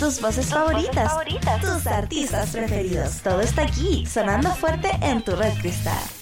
tus voces favoritas, tus artistas preferidos. Todo está aquí, sonando fuerte en tu Red Cristal.